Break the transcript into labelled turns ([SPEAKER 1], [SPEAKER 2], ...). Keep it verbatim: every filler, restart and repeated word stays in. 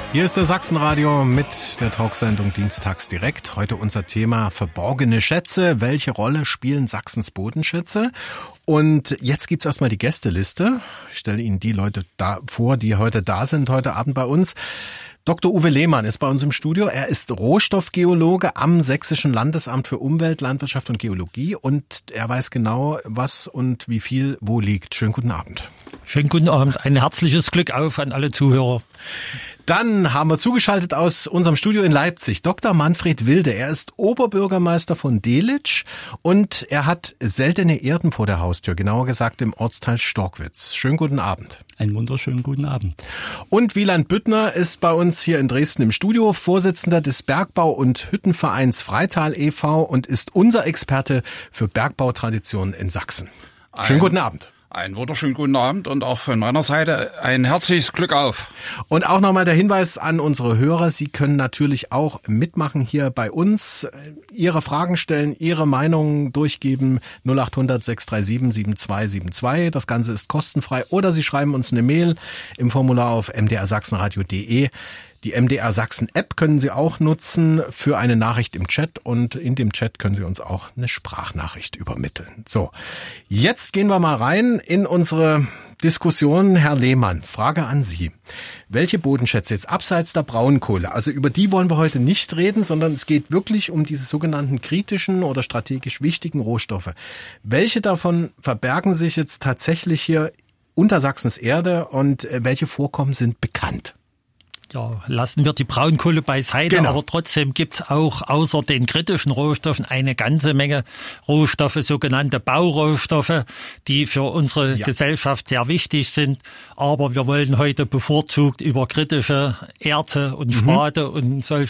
[SPEAKER 1] Hier ist der Sachsenradio mit der Talksendung Dienstags direkt. Heute unser Thema verborgene Schätze. Welche Rolle spielen Sachsens Bodenschätze? Und jetzt gibt's erstmal die Gästeliste. Ich stelle Ihnen die Leute da vor, die heute da sind, heute Abend bei uns. Doktor Uwe Lehmann ist bei uns im Studio. Er ist Rohstoffgeologe am Sächsischen Landesamt für Umwelt, Landwirtschaft und Geologie und er weiß genau, was und wie viel wo liegt. Schönen guten Abend.
[SPEAKER 2] Schönen guten Abend. Ein herzliches Glück auf an alle Zuhörer.
[SPEAKER 1] Dann haben wir zugeschaltet aus unserem Studio in Leipzig Doktor Manfred Wilde. Er ist Oberbürgermeister von Delitzsch und er hat seltene Erden vor der Haustür, genauer gesagt im Ortsteil Storkwitz. Schönen guten Abend.
[SPEAKER 2] Einen wunderschönen guten Abend.
[SPEAKER 1] Und Wieland Büttner ist bei uns hier in Dresden im Studio, Vorsitzender des Bergbau- und Hüttenvereins Freital e V und ist unser Experte für Bergbautraditionen in Sachsen. Schönen guten Abend.
[SPEAKER 3] Einen wunderschönen guten Abend und auch von meiner Seite ein herzliches Glück auf.
[SPEAKER 1] Und auch nochmal der Hinweis an unsere Hörer, Sie können natürlich auch mitmachen hier bei uns, Ihre Fragen stellen, Ihre Meinungen durchgeben, null acht hundert sechs drei sieben sieben zwei sieben zwei. Das Ganze ist kostenfrei oder Sie schreiben uns eine Mail im Formular auf m d r sachsenradio punkt d e. Die M D R Sachsen App können Sie auch nutzen für eine Nachricht im Chat und in dem Chat können Sie uns auch eine Sprachnachricht übermitteln. So, jetzt gehen wir mal rein in unsere Diskussion. Herr Lehmann, Frage an Sie. Welche Bodenschätze jetzt abseits der Braunkohle, also über die wollen wir heute nicht reden, sondern es geht wirklich um diese sogenannten kritischen oder strategisch wichtigen Rohstoffe. Welche davon verbergen sich jetzt tatsächlich hier unter Sachsens Erde und welche Vorkommen sind bekannt?
[SPEAKER 2] Ja, lassen wir die Braunkohle beiseite,
[SPEAKER 1] genau.
[SPEAKER 2] Aber trotzdem gibt's auch außer den kritischen Rohstoffen eine ganze Menge Rohstoffe, sogenannte Baurohstoffe, die für unsere ja. Gesellschaft sehr wichtig sind. Aber wir wollen heute bevorzugt über kritische Erze und Spate mhm. und solche